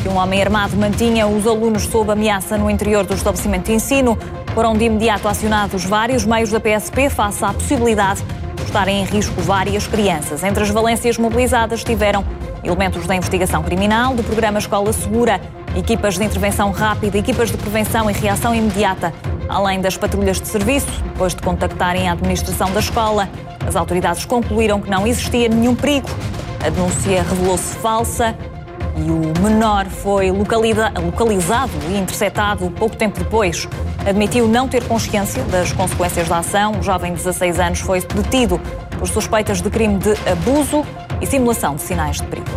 que um homem armado mantinha os alunos sob ameaça no interior do estabelecimento de ensino. Foram de imediato acionados vários meios da PSP face à possibilidade de estarem em risco várias crianças. Entre as valências mobilizadas estiveram elementos da investigação criminal, do programa Escola Segura, equipas de intervenção rápida, equipas de prevenção e reação imediata, além das patrulhas de serviço. Depois de contactarem a administração da escola, as autoridades concluíram que não existia nenhum perigo. A denúncia revelou-se falsa e o menor foi localizado e interceptado pouco tempo depois. Admitiu não ter consciência das consequências da ação. O jovem de 16 anos foi detido por suspeitas de crime de abuso e simulação de sinais de perigo.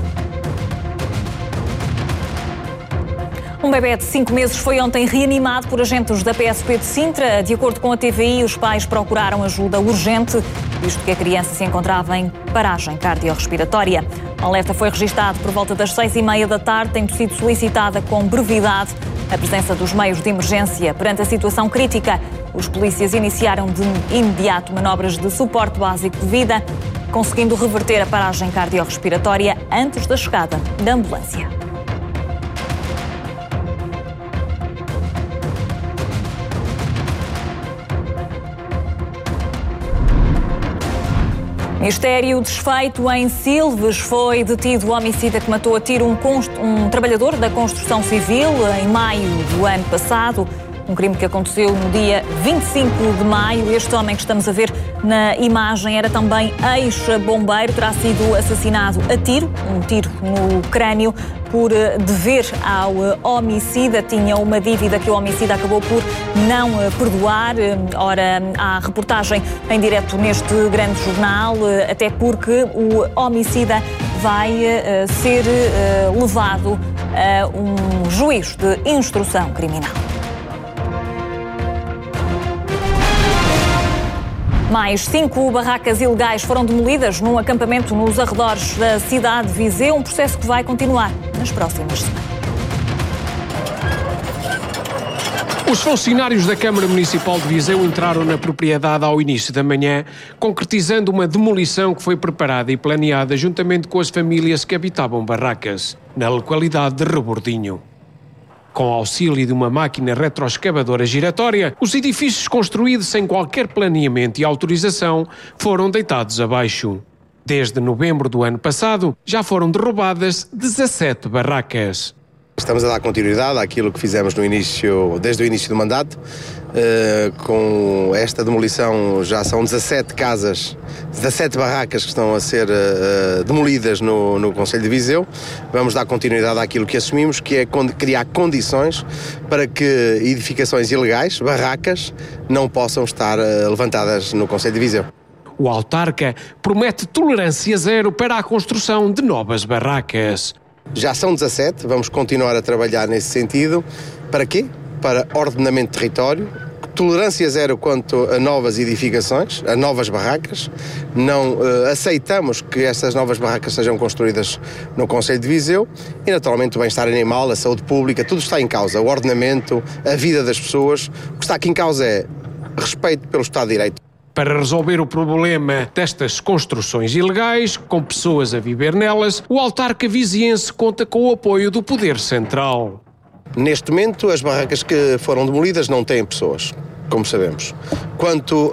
Um bebê de 5 meses foi ontem reanimado por agentes da PSP de Sintra. De acordo com a TVI, os pais procuraram ajuda urgente, visto que a criança se encontrava em paragem cardiorrespiratória. O alerta foi registado por volta das 6h30 da tarde, tendo sido solicitada com brevidade a presença dos meios de emergência. Perante a situação crítica, os polícias iniciaram de imediato manobras de suporte básico de vida, conseguindo reverter a paragem cardiorrespiratória antes da chegada da ambulância. Mistério desfeito em Silves. Foi detido o homicida que matou a tiro um trabalhador da construção civil em maio do ano passado. Um crime que aconteceu no dia 25 de maio. Este homem que estamos a ver na imagem era também ex-bombeiro. Terá sido assassinado a tiro, um tiro no crânio, por dever ao homicida. Tinha uma dívida que o homicida acabou por não perdoar. Ora, há reportagem em direto neste grande jornal, até porque o homicida vai ser levado a um juízo de instrução criminal. Mais 5 barracas ilegais foram demolidas num acampamento nos arredores da cidade de Viseu, um processo que vai continuar nas próximas semanas. Os funcionários da Câmara Municipal de Viseu entraram na propriedade ao início da manhã, concretizando uma demolição que foi preparada e planeada juntamente com as famílias que habitavam barracas, na localidade de Rebordinho. Com auxílio de uma máquina retroescavadora giratória, os edifícios construídos sem qualquer planeamento e autorização foram deitados abaixo. Desde novembro do ano passado, já foram derrubadas 17 barracas. Estamos a dar continuidade àquilo que fizemos desde o início do mandato. Com esta demolição já são 17 casas, 17 barracas que estão a ser demolidas no Concelho de Viseu. Vamos dar continuidade àquilo que assumimos, que é criar condições para que edificações ilegais, barracas, não possam estar levantadas no Concelho de Viseu. O autarca promete tolerância zero para a construção de novas barracas. Já são 17, vamos continuar a trabalhar nesse sentido. Para quê? Para ordenamento de território, tolerância zero quanto a novas edificações, a novas barracas. Não aceitamos que estas novas barracas sejam construídas no Concelho de Viseu e, naturalmente, o bem-estar animal, a saúde pública, tudo está em causa. O ordenamento, a vida das pessoas. O que está aqui em causa é respeito pelo Estado de Direito. Para resolver o problema destas construções ilegais, com pessoas a viver nelas, o autarca viziense conta com o apoio do Poder Central. Neste momento, as barracas que foram demolidas não têm pessoas, como sabemos. Quanto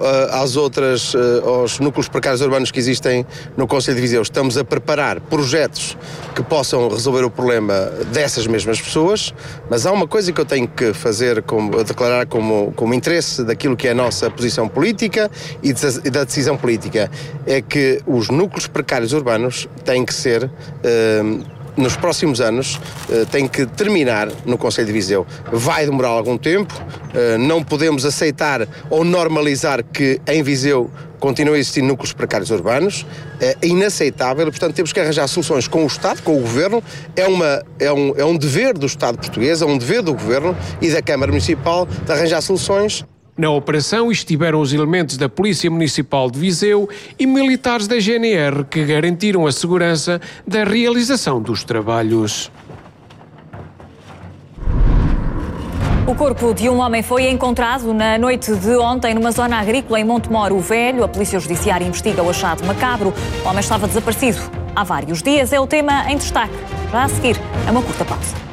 aos núcleos precários urbanos que existem no Concelho de Viseu, estamos a preparar projetos que possam resolver o problema dessas mesmas pessoas, mas há uma coisa que eu tenho que declarar como interesse daquilo que é a nossa posição política e da decisão política, é que os núcleos precários urbanos têm que ser... nos próximos anos, tem que terminar no Concelho de Viseu. Vai demorar algum tempo, não podemos aceitar ou normalizar que em Viseu continuem a existir núcleos precários urbanos, é inaceitável e, portanto, temos que arranjar soluções com o Estado, com o Governo. É um dever do Estado português, é um dever do Governo e da Câmara Municipal de arranjar soluções. Na operação estiveram os elementos da Polícia Municipal de Viseu e militares da GNR que garantiram a segurança da realização dos trabalhos. O corpo de um homem foi encontrado na noite de ontem numa zona agrícola em Montemoro Velho. A Polícia Judiciária investiga o achado macabro. O homem estava desaparecido há vários dias. É o tema em destaque. Já a seguir, é uma curta pausa.